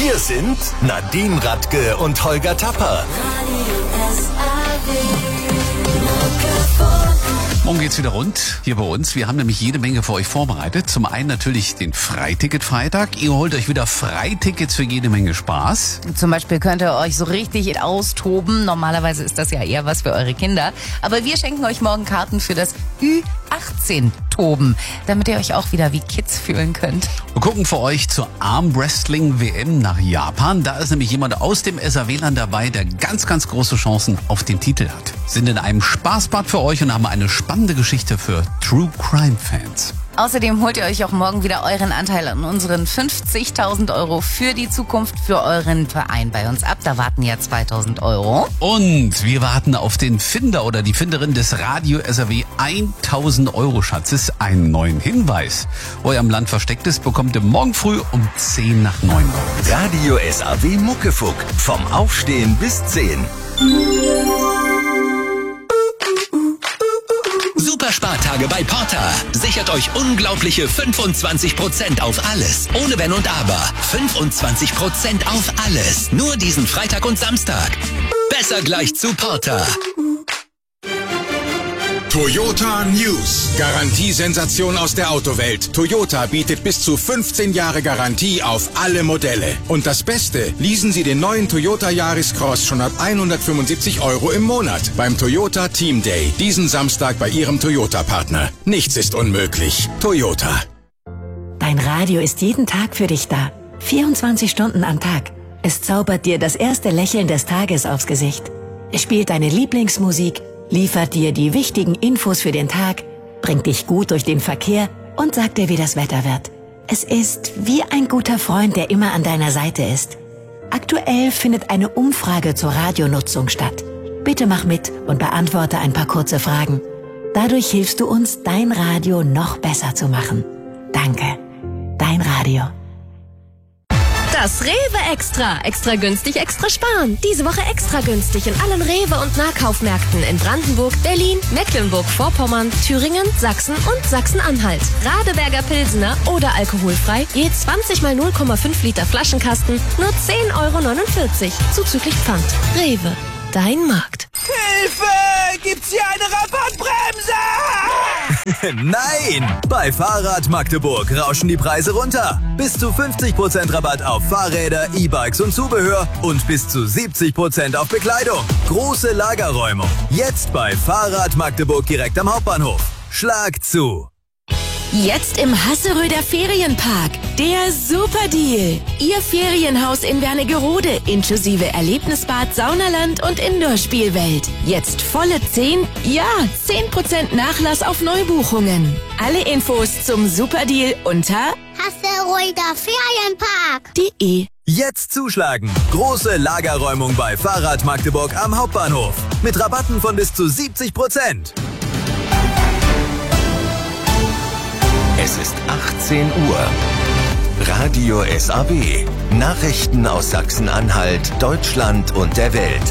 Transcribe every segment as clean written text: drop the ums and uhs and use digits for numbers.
Hier sind Nadine Radke und Holger Tapper. Morgen geht's wieder rund hier bei uns. Wir haben nämlich jede Menge für euch vorbereitet. Zum einen natürlich den Freiticket-Freitag. Ihr holt euch wieder Freitickets für jede Menge Spaß. Zum Beispiel könnt ihr euch so richtig austoben. Normalerweise ist das ja eher was für eure Kinder. Aber wir schenken euch morgen Karten für das Ü18-Toben, damit ihr euch auch wieder wie Kids fühlen könnt. Wir gucken für euch zur Armwrestling-WM nach Japan. Da ist nämlich jemand aus dem SAW-Land dabei, der ganz, ganz große Chancen auf den Titel hat. Sind in einem Spaßbad für euch und haben eine spannende Geschichte für True Crime-Fans. Außerdem holt ihr euch auch morgen wieder euren Anteil an unseren 50.000 € für die Zukunft für euren Verein bei uns ab. Da warten ja 2.000 €. Und wir warten auf den Finder oder die Finderin des Radio SAW 1.000 € Schatzes. Einen neuen Hinweis, wo er im Land versteckt ist, bekommt ihr morgen früh um 10 nach 9 Uhr. Radio SAW Muckefuck. Vom Aufstehen bis 10. Superspartage bei Porter. Sichert euch unglaubliche 25% auf alles. Ohne Wenn und Aber. 25% auf alles. Nur diesen Freitag und Samstag. Besser gleich zu Porter. Toyota News. Garantiesensation aus der Autowelt. Toyota bietet bis zu 15 Jahre Garantie auf alle Modelle. Und das Beste, leasen Sie den neuen Toyota Yaris Cross schon ab 175 € im Monat beim Toyota Team Day. Diesen Samstag bei Ihrem Toyota-Partner. Nichts ist unmöglich. Toyota. Dein Radio ist jeden Tag für dich da. 24 Stunden am Tag. Es zaubert dir das erste Lächeln des Tages aufs Gesicht. Es spielt deine Lieblingsmusik, liefert dir die wichtigen Infos für den Tag, bringt dich gut durch den Verkehr und sagt dir, wie das Wetter wird. Es ist wie ein guter Freund, der immer an deiner Seite ist. Aktuell findet eine Umfrage zur Radionutzung statt. Bitte mach mit und beantworte ein paar kurze Fragen. Dadurch hilfst du uns, dein Radio noch besser zu machen. Danke. Dein Radio. Das Rewe Extra. Extra günstig, extra sparen. Diese Woche extra günstig in allen Rewe- und Nahkaufmärkten in Brandenburg, Berlin, Mecklenburg-Vorpommern, Thüringen, Sachsen und Sachsen-Anhalt. Radeberger Pilsener oder alkoholfrei, je 20 mal 0,5 Liter Flaschenkasten, nur 10,49 € zuzüglich Pfand. Rewe, dein Markt. Hilfe! Gibt's hier eine Rabattbremse? Nein! Bei Fahrrad Magdeburg rauschen die Preise runter. Bis zu 50% Rabatt auf Fahrräder, E-Bikes und Zubehör und bis zu 70% auf Bekleidung. Große Lagerräumung. Jetzt bei Fahrrad Magdeburg direkt am Hauptbahnhof. Schlag zu! Jetzt im Hasseröder Ferienpark. Der Superdeal. Ihr Ferienhaus in Wernigerode inklusive Erlebnisbad, Saunaland und Indoor-Spielwelt. Jetzt volle 10% Nachlass auf Neubuchungen. Alle Infos zum Superdeal unter hasseröderferienpark.de. Jetzt zuschlagen! Große Lagerräumung bei Fahrrad Magdeburg am Hauptbahnhof. Mit Rabatten von bis zu 70%. Es ist 18 Uhr. Radio SAW. Nachrichten aus Sachsen-Anhalt, Deutschland und der Welt.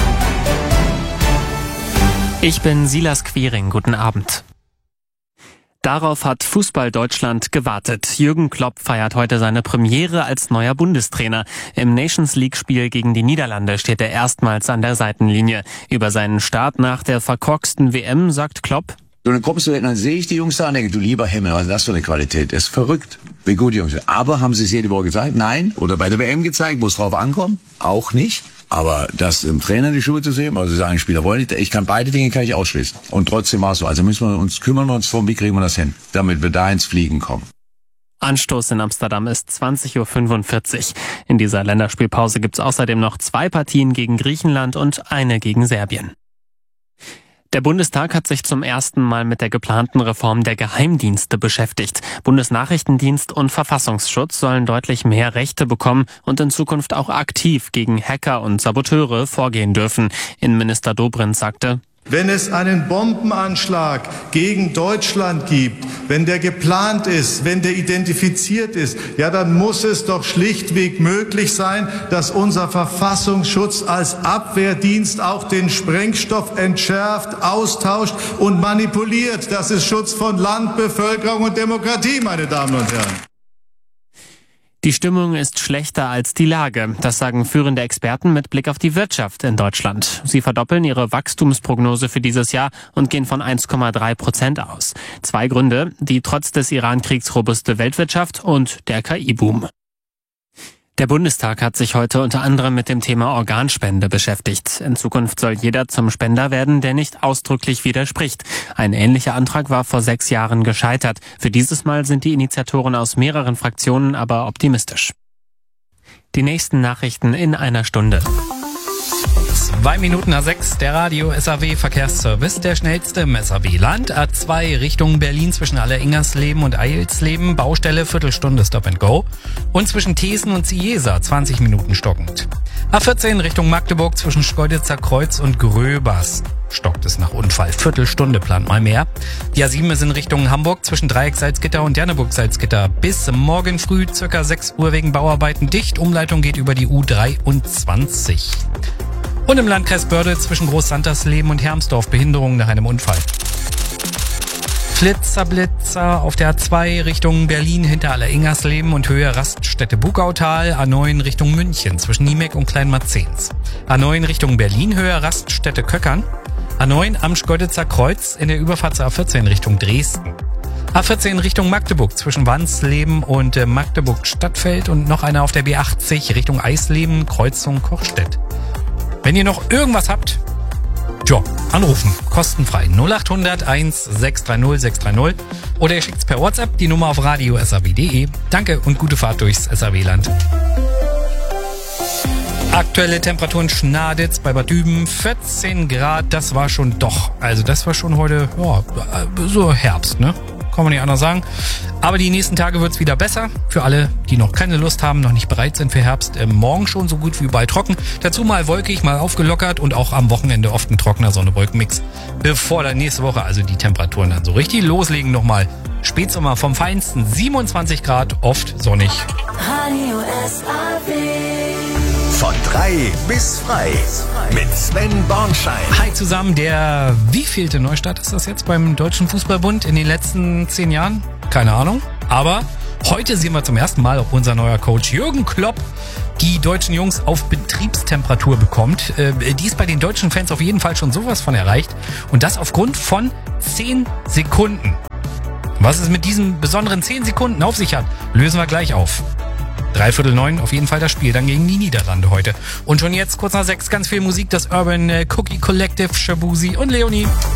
Ich bin Silas Quiring. Guten Abend. Darauf hat Fußball Deutschland gewartet. Jürgen Klopp feiert heute seine Premiere als neuer Bundestrainer. Im Nations-League-Spiel gegen die Niederlande steht er erstmals an der Seitenlinie. Über seinen Start nach der verkorksten WM sagt Klopp: So, dann kommst du hin, dann sehe ich die Jungs da und denke, du lieber Himmel, was ist das für eine Qualität? Das ist verrückt, wie gut die Jungs sind. Aber haben sie es jede Woche gezeigt? Nein. Oder bei der WM gezeigt, wo es drauf ankommt? Auch nicht. Aber das im Trainer die Schuhe zu sehen, also sagen, Spieler wollen nicht, beide Dinge kann ich ausschließen. Und trotzdem war es so. Also müssen wir uns kümmern wie kriegen wir das hin, damit wir da ins Fliegen kommen. Anstoß in Amsterdam ist 20:45 Uhr. In dieser Länderspielpause gibt's außerdem noch 2 Partien gegen Griechenland und eine gegen Serbien. Der Bundestag hat sich zum ersten Mal mit der geplanten Reform der Geheimdienste beschäftigt. Bundesnachrichtendienst und Verfassungsschutz sollen deutlich mehr Rechte bekommen und in Zukunft auch aktiv gegen Hacker und Saboteure vorgehen dürfen. Innenminister Dobrindt sagte: Wenn es einen Bombenanschlag gegen Deutschland gibt, wenn der geplant ist, wenn der identifiziert ist, ja, dann muss es doch schlichtweg möglich sein, dass unser Verfassungsschutz als Abwehrdienst auch den Sprengstoff entschärft, austauscht und manipuliert. Das ist Schutz von Land, Bevölkerung und Demokratie, meine Damen und Herren. Die Stimmung ist schlechter als die Lage. Das sagen führende Experten mit Blick auf die Wirtschaft in Deutschland. Sie verdoppeln ihre Wachstumsprognose für dieses Jahr und gehen von 1,3% aus. 2 Gründe: die trotz des Iran-Kriegs robuste Weltwirtschaft und der KI-Boom. Der Bundestag hat sich heute unter anderem mit dem Thema Organspende beschäftigt. In Zukunft soll jeder zum Spender werden, der nicht ausdrücklich widerspricht. Ein ähnlicher Antrag war vor 6 Jahren gescheitert. Für dieses Mal sind die Initiatoren aus mehreren Fraktionen aber optimistisch. Die nächsten Nachrichten in einer Stunde. 6:02, der Radio SAW Verkehrsservice, der schnellste im SAW-Land. A2 Richtung Berlin zwischen Alleringersleben und Eilsleben, Baustelle, Viertelstunde Stop and Go. Und zwischen Thesen und Ciesa 20 Minuten stockend. A14 Richtung Magdeburg zwischen Schkeuditzer Kreuz und Gröbers. Stockt es nach Unfall. Viertelstunde, plant mal mehr. Die A7 ist in Richtung Hamburg zwischen Dreieck-Salzgitter und Janneburg-Salzgitter. Bis morgen früh ca. 6 Uhr wegen Bauarbeiten dicht. Umleitung geht über die U23. Und im Landkreis Börde zwischen Groß-Santersleben und Hermsdorf Behinderungen nach einem Unfall. Flitzer auf der A2 Richtung Berlin hinter Alleringersleben und Höhe Raststätte Bugautal. A9 Richtung München zwischen Niemek und Kleinmarzens. A9 Richtung Berlin, Höhe Raststätte Köckern. A9 am Schkeuditzer Kreuz in der Überfahrt zur A14 Richtung Dresden. A14 Richtung Magdeburg zwischen Wansleben und Magdeburg-Stadtfeld und noch einer auf der B80 Richtung Eisleben, Kreuzung Kochstedt. Wenn ihr noch irgendwas habt, anrufen, kostenfrei 0800 1630 630 oder ihr schickt's per WhatsApp, die Nummer auf radio.saw.de. Danke und gute Fahrt durchs SAW-Land. Aktuelle Temperaturen Schnaditz bei Bad Düben 14 Grad, das war schon heute, so Herbst, ne? Kann man nicht anders sagen. Aber die nächsten Tage wird's wieder besser. Für alle, die noch keine Lust haben, noch nicht bereit sind für Herbst. Morgen schon so gut wie überall trocken. Dazu mal wolkig, mal aufgelockert und auch am Wochenende oft ein trockener Sonne-Wolken-Mix. Bevor dann nächste Woche also die Temperaturen dann so richtig loslegen nochmal. Spätsommer vom Feinsten, 27 Grad, oft sonnig. Radio SAW. Von 3 bis frei. Mit Sven Bornschein. Hi zusammen, der wievielte Neustart ist das jetzt beim Deutschen Fußballbund in den letzten 10 Jahren? Keine Ahnung. Aber heute sehen wir zum ersten Mal, ob unser neuer Coach Jürgen Klopp die deutschen Jungs auf Betriebstemperatur bekommt. Die ist bei den deutschen Fans auf jeden Fall schon sowas von erreicht. Und das aufgrund von 10 Sekunden. Was es mit diesen besonderen 10 Sekunden auf sich hat, lösen wir gleich auf. 8:45 auf jeden Fall das Spiel, dann gegen die Niederlande heute. Und schon jetzt, kurz nach 6, ganz viel Musik, das Urban Cookie Collective, Shabuzi und Leonie.